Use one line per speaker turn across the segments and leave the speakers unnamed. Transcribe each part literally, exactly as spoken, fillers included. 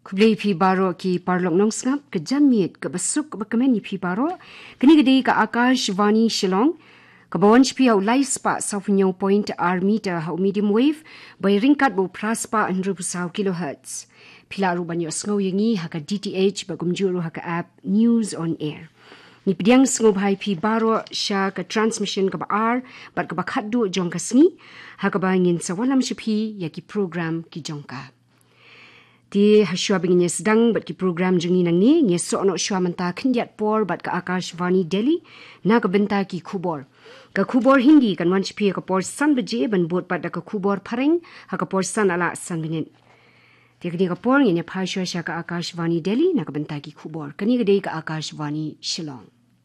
Kublai pi baro ki parlok nong snap ke jamit ke besuk ke bakamen pi baro kini gede ka Akash Vani Shillong ka bawon pi au live spa south point r meter how medium wave by ringkat bo praspa hundred kilohertz pilaru banyo sngo yangi haka D T H bagumjuru haka app news on air ni pidiang sngo bhai pi baro sha ka transmission ka ba r bat ka ba khaddu jong ka sngi haka ba ngin sawalam shipi ya ki program ki jongka Di haswa bingin sedang bat ki program jengi nang ni nge so no shwa manta khindiat por bat ka Akash Vani Delhi na ka benta ki khubor ka khubor hindi kan wan chpi ka por san baje ban bot bat ka khubor phareng ha ka por san ala san bingin tekni ka por nge pha shwa sha ka Akash Vani Delhi na ka benta ki khubor kani ga dei ka Akash Vani Shillong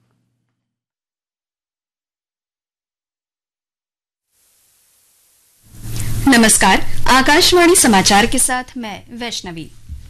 नमस्कार आकाशवाणी समाचार के साथ मैं वैष्णवी।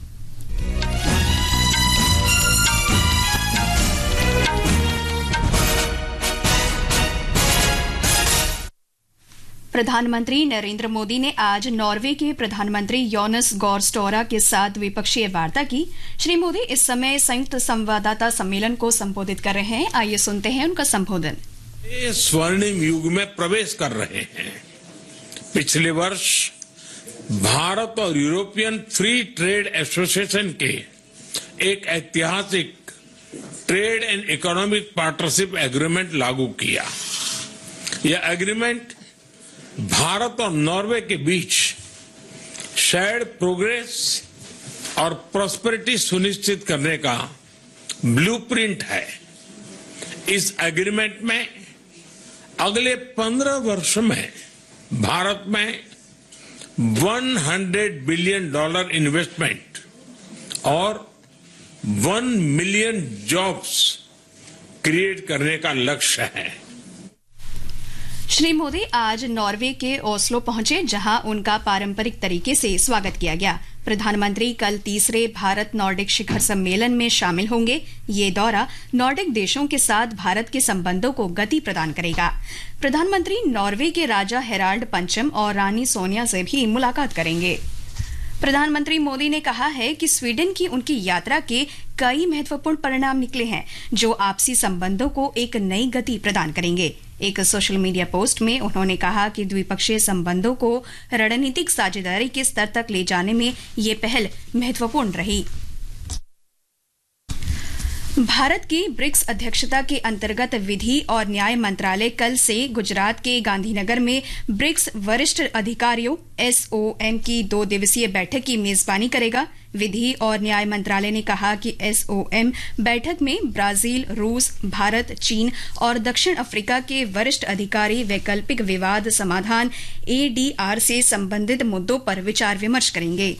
प्रधानमंत्री नरेंद्र मोदी ने आज Norway के प्रधानमंत्री योनस गार स्टोरा के साथ द्विपक्षीय वार्ता की। श्री मोदी इस समय संयुक्त संवाददाता सम्मेलन को संबोधित कर रहे हैं। आइए सुनते हैं उनका संबोधन।
स्वर्णिम युग में प्रवेश कर रहे हैं। पिछले वर्ष भारत और यूरोपियन फ्री ट्रेड एसोसिएशन के एक ऐतिहासिक trade and economic partnership agreement लागू किया। यह एग्रीमेंट भारत और नॉर्वे के बीच शेयर्ड प्रोग्रेस और प्रॉस्पेरिटी सुनिश्चित करने का ब्लूप्रिंट है। इस एग्रीमेंट में अगले पंद्रह वर्ष में भारत में सौ बिलियन डॉलर इन्वेस्टमेंट और एक मिलियन जॉब्स क्रिएट करने का लक्ष्य है।
श्री मोदी आज नॉर्वे के ओस्लो पहुंचे, जहां उनका पारंपरिक तरीके से स्वागत किया गया। प्रधानमंत्री कल तीसरे भारत नॉर्डिक शिखर सम्मेलन में शामिल होंगे। ये दौरा नॉर्डिक देशों के साथ भारत के संबंधों को गति प्रदान करेगा। प्रधानमंत्री नॉर्वे के राजा हेराल्ड पंचम और रानी सोनिया से भी मुलाकात करेंगे। प्रधानमंत्री मोदी ने कहा है कि स्वीडन की उनकी यात्रा के कई महत्वपूर्ण परिणाम निकले हैं, जो आपसी संबंधों को एक नई गति प्रदान करेंगे। एक सोशल मीडिया पोस्ट में उन्होंने कहा कि द्विपक्षीय संबंधों को रणनीतिक साझेदारी के स्तर तक ले जाने में ये पहल महत्वपूर्ण रही। भारत की ब्रिक्स अध्यक्षता के अंतर्गत विधि और न्याय मंत्रालय कल से गुजरात के गांधीनगर में ब्रिक्स वरिष्ठ अधिकारियों एस ओ एम की दो दिवसीय बैठक की मेजबानी करेगा। विधि और न्याय मंत्रालय ने कहा कि एस ओ एम बैठक में ब्राजील, रूस, भारत, चीन और दक्षिण अफ्रीका के वरिष्ठ अधिकारी वैकल्पिक विवाद समाधान ए डी आर से संबंधित मुद्दों पर विचार विमर्श करेंगे।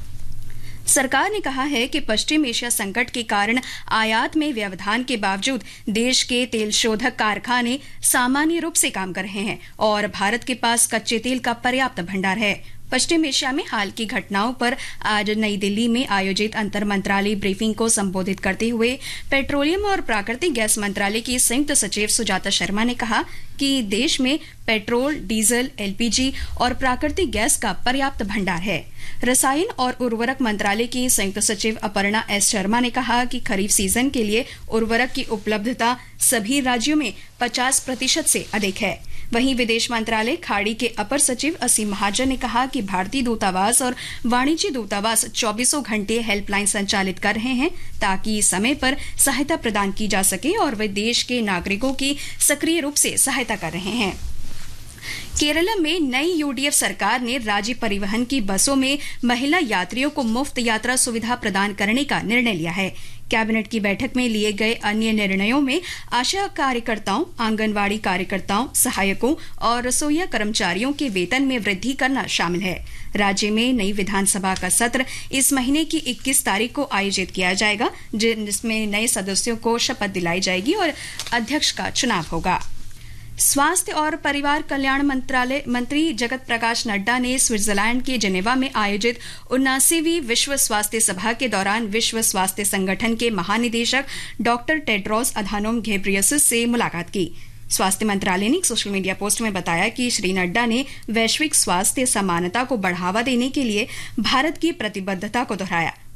सरकार ने कहा है कि पश्चिम एशिया संकट के कारण आयात में व्यवधान के बावजूद देश के तेल शोधक कारखाने सामान्य रूप से काम कर रहे हैं और भारत के पास कच्चे तेल का पर्याप्त भंडार है। पश्चिम एशिया में हाल की घटनाओं पर आज नई दिल्ली में आयोजित अंतर मंत्रालय ब्रीफिंग को संबोधित करते हुए पेट्रोलियम और प्राकृतिक गैस मंत्रालय की संयुक्त सचिव सुजाता शर्मा ने कहा कि देश में petrol, diesel, L P G और प्राकृतिक गैस का पर्याप्त भंडार है। रसायन और उर्वरक मंत्रालय की संयुक्त सचिव अपर्णा एस शर्मा ने कहा कि खरीफ सीजन के लिए उर्वरक की उपलब्धता सभी राज्यों में पचास प्रतिशत से अधिक है। वहीं विदेश मंत्रालय खाड़ी के अपर सचिव असीम महाजन ने कहा कि भारतीय दूतावास और वाणिज्य दूतावास चौबीसों घंटे हेल्पलाइन संचालित कर रहे हैं ताकि समय पर सहायता प्रदान की जा सके और वे देश के नागरिकों की सक्रिय रूप से सहायता कर रहे हैं। केरल में नई यू डी एफ सरकार ने राज्य परिवहन की बसों में महिला यात्रियों को मुफ्त यात्रा सुविधा प्रदान करने का निर्णय लिया है। कैबिनेट की बैठक में लिए गए अन्य निर्णयों में आशा कार्यकर्ताओं, आंगनवाड़ी कार्यकर्ताओं, सहायकों और रसोईया कर्मचारियों के वेतन में वृद्धि करना शामिल है। राज्य में नई विधानसभा का सत्र इस महीने की इक्कीस तारीख को आयोजित किया जाएगा, जिसमें नए सदस्यों को शपथ दिलाई जाएगी और अध्यक्ष का चुनाव होगा। स्वास्थ्य और परिवार कल्याण मंत्रालय मंत्री जगत प्रकाश नड्डा ने स्विट्जरलैंड के जेनेवा में आयोजित उन्नासीवीं विश्व स्वास्थ्य सभा के दौरान विश्व स्वास्थ्य संगठन के महानिदेशक डॉक्टर टेड्रोस अधानोम घेब्रेयेसस से मुलाकात की। स्वास्थ्य मंत्रालय ने एक सोशल मीडिया पोस्ट में बताया कि श्री नड्डा ने वैश्विक स्वास्थ्य समानता को बढ़ावा देने के लिए भारत की प्रतिबद्धता को दोहराया।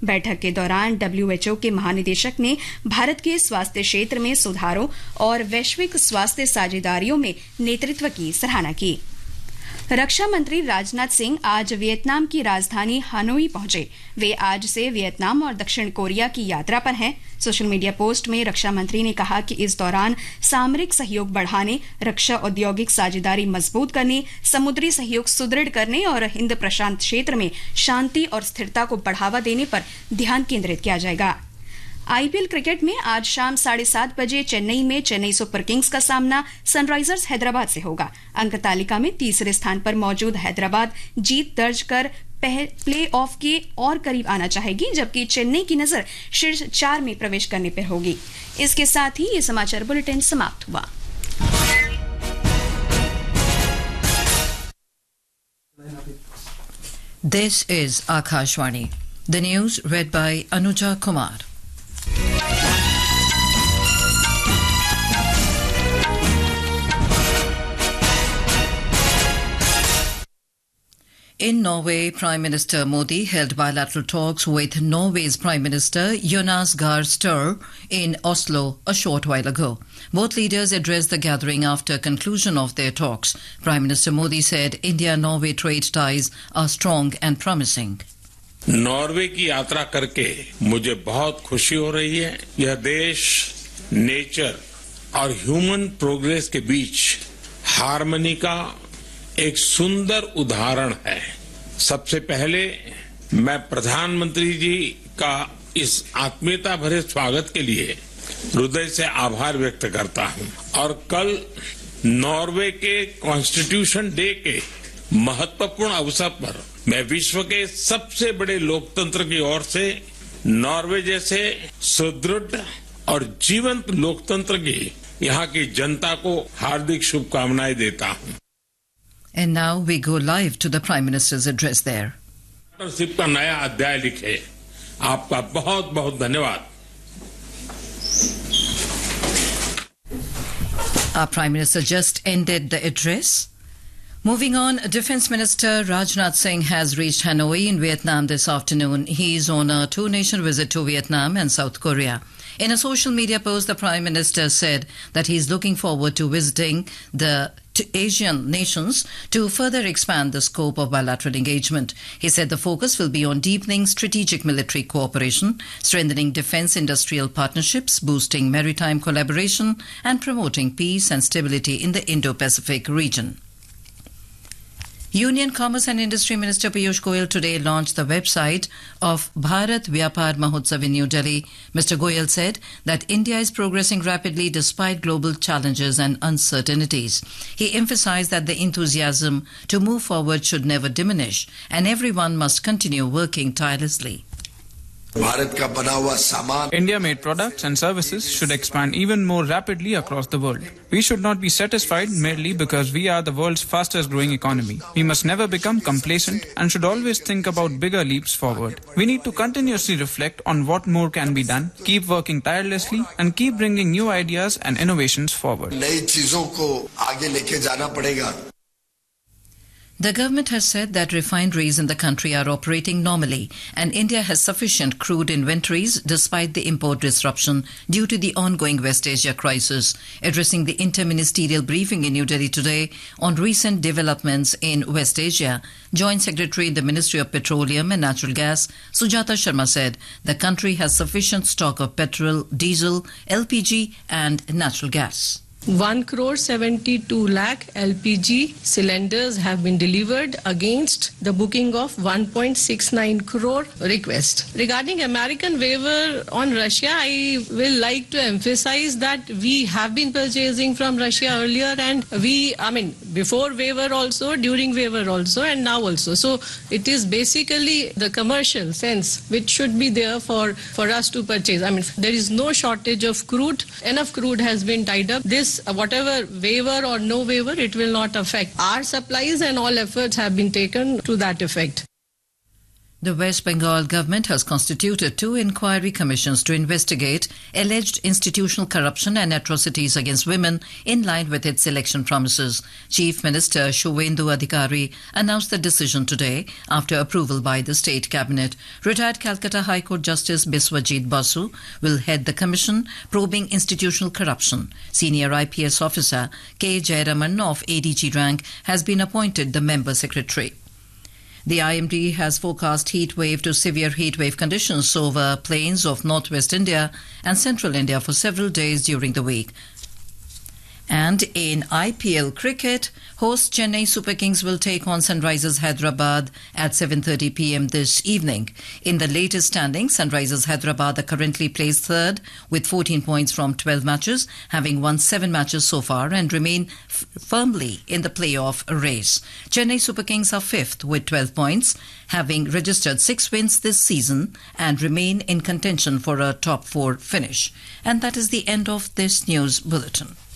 बैठक के दौरान डब्ल्यूएचओ के महानिदेशक ने भारत के स्वास्थ्य क्षेत्र में सुधारों और वैश्विक स्वास्थ्य साझेदारियों में नेतृत्व की सराहना की। रक्षा मंत्री राजनाथ सिंह आज वियतनाम की राजधानी हनोई पहुंचे। वे आज से वियतनाम और दक्षिण कोरिया की यात्रा पर हैं। सोशल मीडिया पोस्ट में रक्षा मंत्री ने कहा कि इस दौरान सामरिक सहयोग बढ़ाने, रक्षा औद्योगिक साझेदारी मजबूत करने, समुद्री सहयोग सुदृढ़ करने और हिंद प्रशांत क्षेत्र में शांति और स्थिरता को बढ़ावा देने पर ध्यान केंद्रित किया जाएगा। आईपीएल क्रिकेट में आज शाम साढ़े सात बजे चेन्नई में चेन्नई सुपर किंग्स का सामना सनराइजर्स हैदराबाद से होगा। अंक तालिका में तीसरे स्थान पर मौजूद हैदराबाद जीत दर्ज कर प्ले ऑफ के और करीब आना चाहेगी, जबकि चेन्नई की नजर शीर्ष चार में प्रवेश करने पर होगी। इसके साथ ही ये समाचार बुलेटिन समाप्त हुआ।
This is Akashvani. The news read by Anuja Kumar. In Norway, Prime Minister Modi held bilateral talks with Norway's Prime Minister Jonas Gahr Støre in Oslo a short while ago. Both leaders addressed the gathering after conclusion of their talks. Prime Minister Modi said India-Norway trade ties are strong and promising.
Norway की यात्रा करके मुझे बहुत खुशी हो रही है। यह देश नेचर और ह्यूमन प्रोग्रेस के बीच हार्मनी का एक सुंदर उदाहरण है। सबसे पहले मैं प्रधानमंत्री जी का इस आत्मीयता भरे स्वागत के लिए हृदय से आभार व्यक्त करता हूं और कल नॉर्वे के कॉन्स्टिट्यूशन डे के महत्वपूर्ण अवसर पर मैं विश्व के सबसे बड़े लोकतंत्र की ओर से नॉर्वे जैसे सुदृढ़ और जीवंत लोकतंत्र की यहां की जनता को हार्दिक शुभकामनाएं देता हूं।
And now we go live to the Prime Minister's address there.
Leadership का नया अध्याय लिखे। आपका बहुत बहुत धन्यवाद।
Our Prime Minister just ended the address. Moving on, Defence Minister Rajnath Singh has reached Hanoi in Vietnam this afternoon. He is on a two-nation visit to Vietnam and South Korea. In a social media post, the Prime Minister said that he is looking forward to visiting the Asian nations to further expand the scope of bilateral engagement. He said the focus will be on deepening strategic military cooperation, strengthening defence industrial partnerships, boosting maritime collaboration, and promoting peace and stability in the Indo-Pacific region. Union Commerce and Industry Minister Piyush Goyal today launched the website of Bharat Vyapar Mahotsav in New Delhi. Mister Goyal said that India is progressing rapidly despite global challenges and uncertainties. He emphasized that the enthusiasm to move forward should never diminish and everyone must continue working tirelessly.
India-made products and services should expand even more rapidly across the world. We should not be satisfied merely because we are the world's fastest growing economy. We must never become complacent and should always think about bigger leaps forward. We need to continuously reflect on what more can be done, keep working tirelessly and keep bringing new ideas and innovations forward.
The government has said that refineries in the country are operating normally and India has sufficient crude inventories despite the import disruption due to the ongoing West Asia crisis. Addressing the interministerial briefing in New Delhi today on recent developments in West Asia, Joint Secretary in the Ministry of Petroleum and Natural Gas, Sujata Sharma said the country has sufficient stock of petrol, diesel, L P G and natural gas.
one crore seventy-two lakh L P G cylinders have been delivered against the booking of one point six nine crore request. Regarding American waiver on Russia, I will like to emphasize that we have been purchasing from Russia earlier and we, I mean, before waiver also, during waiver also and now also. So it is basically the commercial sense which should be there for, for us to purchase. I mean, there is no shortage of crude. Enough crude has been tied up. This whatever waiver or no waiver, it will not affect our supplies and all efforts have been taken to that effect.
The West Bengal government has constituted two inquiry commissions to investigate alleged institutional corruption and atrocities against women in line with its election promises. Chief Minister Shuvendu Adhikari announced the decision today after approval by the state cabinet. Retired Calcutta High Court Justice Biswajit Basu will head the commission probing institutional corruption. Senior I P S officer K. Jayaraman of A D G rank has been appointed the member secretary. The I M D has forecast heat wave to severe heat wave conditions over plains of northwest India and central India for several days during the week. And in I P L cricket, host Chennai Super Kings will take on Sunrisers Hyderabad at seven thirty p m this evening. In the latest standings, Sunrisers Hyderabad are currently placed third with fourteen points from twelve matches, having won seven matches so far and remain f- firmly in the playoff race. Chennai Super Kings are fifth with twelve points, having registered six wins this season and remain in contention for a top four finish. And that is the end of this news bulletin.